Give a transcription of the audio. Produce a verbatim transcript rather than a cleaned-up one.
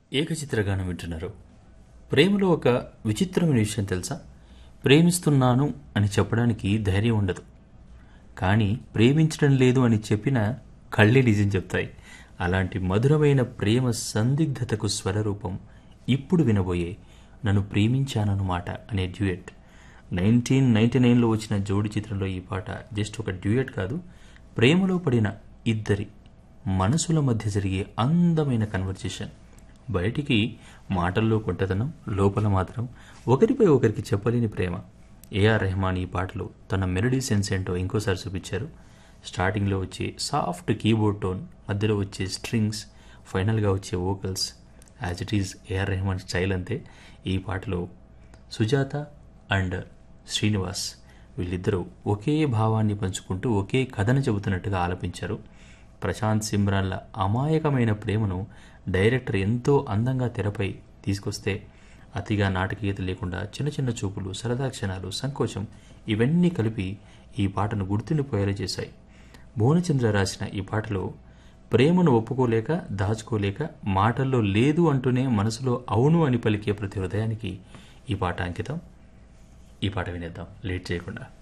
ఏకచిత్రగానం వింటున్నారు. ప్రేమలో ఒక విచిత్రమైన విషయం తెలుసా? ప్రేమిస్తున్నాను అని చెప్పడానికి ధైర్యం ఉండదు, కానీ ప్రేమించడం లేదు అని చెప్పిన కళ్ళే నిజం చెప్తాయి. అలాంటి మధురమైన ప్రేమ సందిగ్ధతకు స్వరరూపం ఇప్పుడు వినబోయే నన్ను ప్రేమించానన్నమాట అనే డ్యూయట్. నైన్టీన్ నైన్టీ నైన్లో వచ్చిన జోడి చిత్రంలో ఈ పాట జస్ట్ ఒక డ్యూయట్ కాదు, ప్రేమలో పడిన ఇద్దరి మనసుల మధ్య జరిగే అందమైన కన్వర్జేషన్. బయటికి మాటల్లో కొంటతనం, లోపల మాత్రం ఒకరిపై ఒకరికి చెప్పలేని ప్రేమ. ఏఆర్ రెహమాన్ ఈ పాటలో తన మెలోడీ సెన్స్ ఏంటో ఇంకోసారి చూపించారు. స్టార్టింగ్లో వచ్చే సాఫ్ట్ కీబోర్డ్ టోన్, మధ్యలో వచ్చే స్ట్రింగ్స్, ఫైనల్గా వచ్చే vocals, as it is AR Rahman style అంతే. ఈ పాటలో సుజాత అండ్ శ్రీనివాస్ వీళ్ళిద్దరూ ఒకే భావాన్ని పంచుకుంటూ ఒకే కథను చెబుతున్నట్టుగా ఆలపించారు. ప్రశాంత్ సిమ్రాన్ల అమాయకమైన ప్రేమను డైరెక్టర్ ఎంతో అందంగా తెరపై తీసుకొస్తే, అతిగా నాటకీయత లేకుండా చిన్న చిన్న చూపులు, సరదా క్షణాలు, సంకోచం ఇవన్నీ కలిపి ఈ పాటను గుర్తుండిపోయేలా చేశాయి. భువనచంద్ర రాసిన ఈ పాటలో ప్రేమను ఒప్పుకోలేక, దాచుకోలేక, మాటల్లో లేదు అంటూనే మనసులో అవును అని పలికే ప్రతి హృదయానికి ఈ పాట అంకితం. ఈ పాట వినేద్దాం లేట్ చేయకుండా.